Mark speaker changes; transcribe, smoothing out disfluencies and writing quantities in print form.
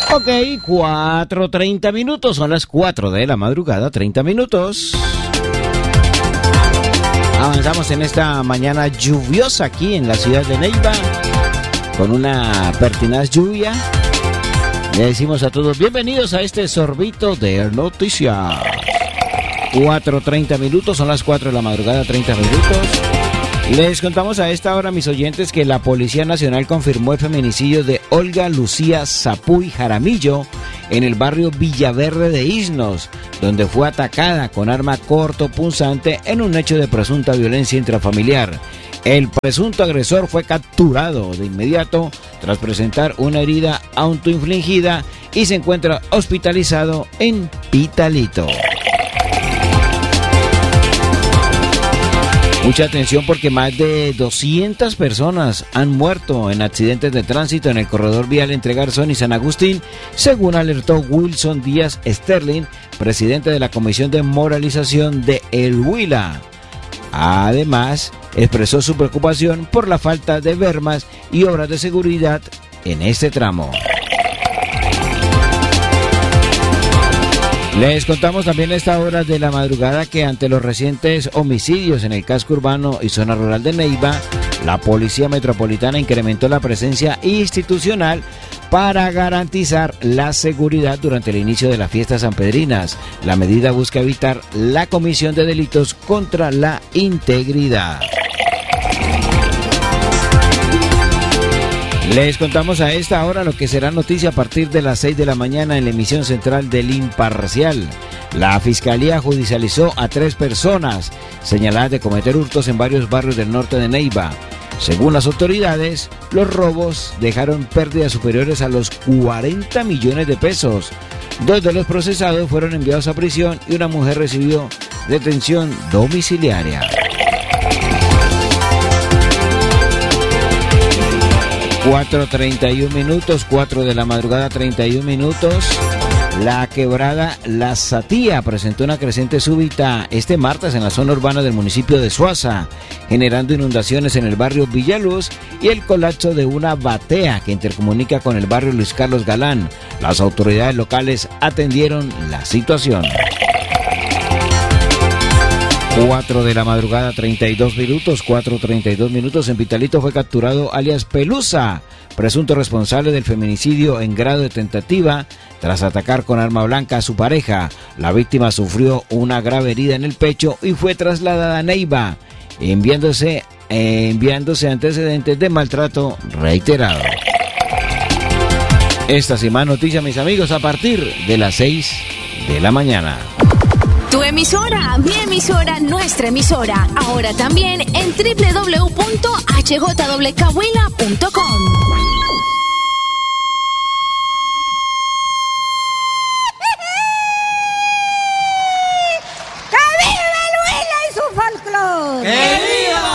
Speaker 1: Ok, 4:30 minutos, son las 4 de la madrugada, 30 minutos. Avanzamos en esta mañana lluviosa aquí en la ciudad de Neiva, con una pertinaz lluvia. Le decimos a todos, bienvenidos a este sorbito de noticias. 4:30 minutos, son las 4 de la madrugada, 30 minutos. Les contamos a esta hora, mis oyentes, que la Policía Nacional confirmó el feminicidio de Olga Lucía Zapuy Jaramillo en el barrio Villaverde de Isnos, donde fue atacada con arma cortopunzante en un hecho de presunta violencia intrafamiliar. El presunto agresor fue capturado de inmediato tras presentar una herida autoinfligida y se encuentra hospitalizado en Pitalito. Mucha atención porque más de 200 personas han muerto en accidentes de tránsito en el corredor vial entre Garzón y San Agustín, según alertó Wilson Díaz Sterling, presidente de la Comisión de Moralización de El Huila. Además, expresó su preocupación por la falta de bermas y obras de seguridad en este tramo. Les contamos también a esta hora de la madrugada que ante los recientes homicidios en el casco urbano y zona rural de Neiva, la Policía Metropolitana incrementó la presencia institucional para garantizar la seguridad durante el inicio de las fiestas sanpedrinas. La medida busca evitar la comisión de delitos contra la integridad. Les contamos a esta hora lo que será noticia a partir de las 6 de la mañana en la emisión central del Imparcial. La Fiscalía judicializó a 3 personas señaladas de cometer hurtos en varios barrios del norte de Neiva. Según las autoridades, los robos dejaron pérdidas superiores a los 40 millones de pesos. 2 de los procesados fueron enviados a prisión y una mujer recibió detención domiciliaria. 4:31 minutos, 4 de la madrugada, 31 minutos. La quebrada La Satía presentó una creciente súbita este martes en la zona urbana del municipio de Suaza, generando inundaciones en el barrio Villaluz y el colapso de una batea que intercomunica con el barrio Luis Carlos Galán. Las autoridades locales atendieron la situación. 4 de la madrugada, 32 minutos, 4:32 minutos. En Pitalito fue capturado alias Pelusa, presunto responsable del feminicidio en grado de tentativa, tras atacar con arma blanca a su pareja. La víctima sufrió una grave herida en el pecho y fue trasladada a Neiva, enviándose antecedentes de maltrato reiterado. Estas y más noticias, mis amigos, a partir de las 6 de la mañana.
Speaker 2: Tu emisora, mi emisora, nuestra emisora. Ahora también en www.hjwcahuila.com.